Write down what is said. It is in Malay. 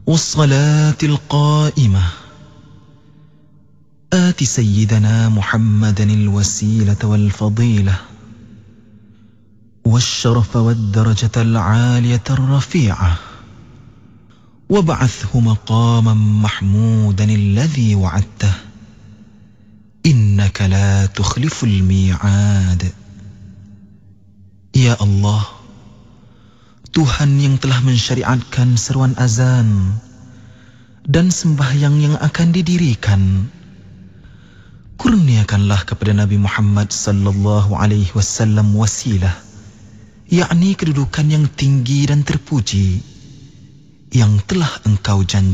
والصلاة القائمة آت سيدنا محمدا الوسيلة والفضيلة والشرف والدرجة العالية الرفيعة وابعثه مقاما محمودا الذي وعدته إنك لا تخلف الميعاد. Ya Allah, Tuhan yang telah mensyariatkan seruan azan dan sembahyang yang akan didirikan, kurniakanlah kepada Nabi Muhammad sallallahu alaihi wasallam wasilah, yakni kedudukan yang tinggi dan terpuji yang telah Engkau janjikan